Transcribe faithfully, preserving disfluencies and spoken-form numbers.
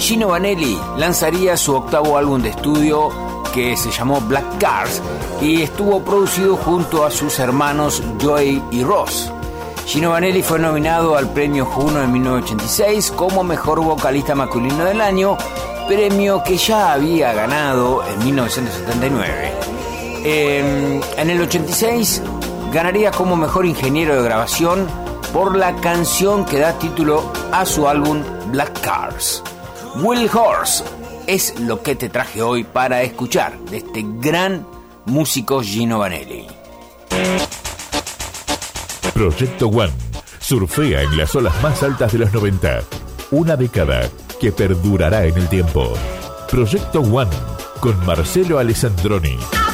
Gino Vanelli lanzaría su octavo álbum de estudio que se llamó Black Cars y estuvo producido junto a sus hermanos Joey y Ross. Gino Vanelli fue nominado al premio Juno en mil novecientos ochenta y seis como mejor vocalista masculino del año, premio que ya había ganado en mil novecientos setenta y nueve. Eh, en el ochenta y seis ganaría como mejor ingeniero de grabación por la canción que da título a su álbum Black Cars. Wild Horse es lo que te traje hoy para escuchar de este gran músico Gino Vanelli. Proyecto One surfea en las olas más altas de los noventa. Una década que perdurará en el tiempo. Proyecto One con Marcelo Alessandroni.